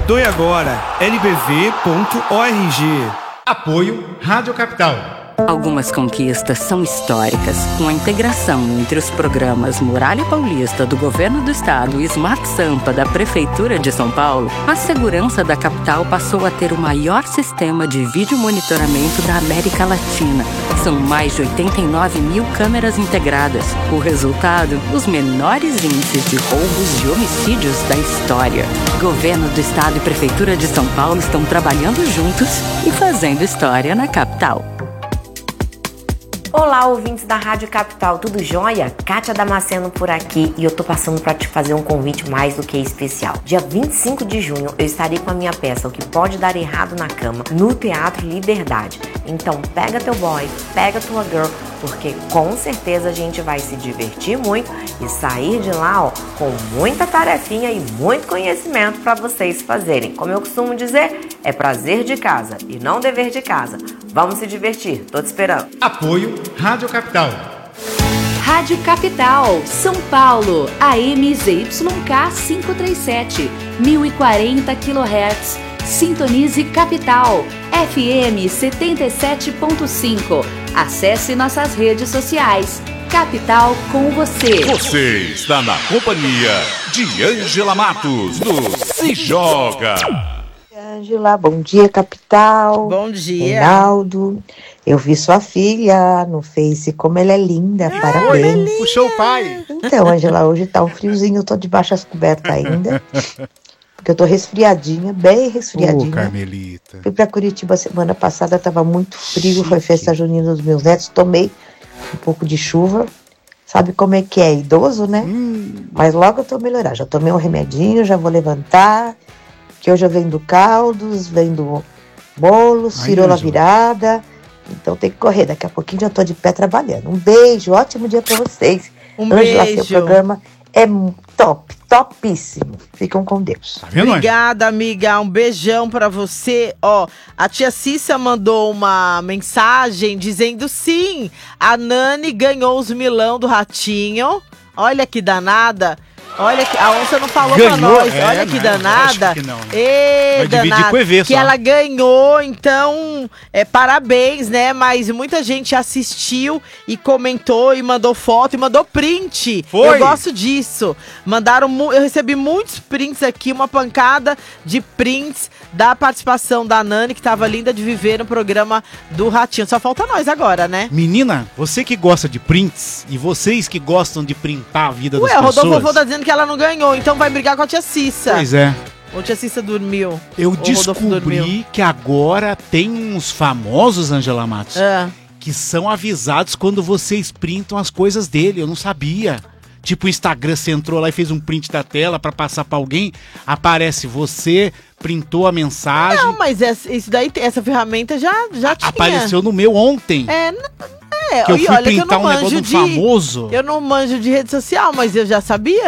Doe agora, nbv.org. Apoio Rádio Capital. Algumas conquistas são históricas. Com a integração entre os programas Muralha Paulista do Governo do Estado e Smart Sampa da Prefeitura de São Paulo, a segurança da capital passou a ter o maior sistema de vídeo monitoramento da América Latina. São mais de 89 mil câmeras integradas. O resultado, os menores índices de roubos e homicídios da história. Governo do Estado e Prefeitura de São Paulo estão trabalhando juntos e fazendo história na capital. Olá, ouvintes da Rádio Capital, tudo jóia? Kátia Damasceno por aqui e eu tô passando para te fazer um convite mais do que especial. Dia 25 de junho eu estarei com a minha peça O que pode dar errado na cama, no Teatro Liberdade. Então pega teu boy, pega tua girl, porque com certeza a gente vai se divertir muito e sair de lá com muita tarefinha e muito conhecimento para vocês fazerem. Como eu costumo dizer, é prazer de casa e não dever de casa. Vamos se divertir, tô te esperando. Apoio Rádio Capital. Rádio Capital, São Paulo, AM ZYK 537, 1040 kHz. Sintonize Capital, FM 77.5. Acesse nossas redes sociais. Capital com você. Você está na companhia de Ângela Matos, do Se Joga. Ângela, bom dia, Capital. Bom dia. Reinaldo, eu vi sua filha no Face, como ela é linda, parabéns. Puxou o pai. Então, Ângela, hoje tá um friozinho, eu tô debaixo das cobertas ainda, porque eu tô resfriadinha, bem resfriadinha. Carmelita. Fui pra Curitiba semana passada, tava muito frio, foi festa junina dos meus netos, tomei um pouco de chuva. Sabe como é que é, idoso, né? Mas logo eu tô melhorando, já tomei um remedinho, já vou levantar. Que hoje eu vendo caldos, vendo bolos, cirola virada. Então tem que correr, daqui a pouquinho já tô de pé trabalhando. Um beijo, ótimo dia pra vocês. Ângela, seu programa é top, topíssimo. Ficam com Deus. Tá vendo, Obrigada, amiga. Um beijão pra você. Ó, a tia Cissa mandou uma mensagem dizendo sim, a Nani ganhou os milão do Ratinho. Olha que danada. Olha que a onça não falou ganhou, pra nós. Olha que danada. Que não, né? Vai dividir com o EV que só. ela ganhou, então, parabéns, né? Mas muita gente assistiu e comentou e mandou foto e mandou print. Foi? Eu gosto disso. Eu recebi muitos prints aqui, uma pancada de prints da participação da Nani, que tava linda de viver no programa do Ratinho. Só falta nós agora, né? Menina, você que gosta de prints e vocês que gostam de printar a vida das Ué, o pessoas... Rodolfo Vovô tá dizendo que ela não ganhou, então vai brigar com a tia Cissa. Pois é. Ou tia Cissa dormiu. Eu descobri que agora tem uns famosos, Ângela Matos, que são avisados quando vocês printam as coisas dele. Eu não sabia. Tipo, o Instagram, você entrou lá e fez um print da tela pra passar pra alguém, aparece você, printou a mensagem. Não, mas essa ferramenta já tinha. Apareceu no meu ontem. Que eu fui printar um negócio de um famoso. Eu não manjo de rede social, mas eu já sabia.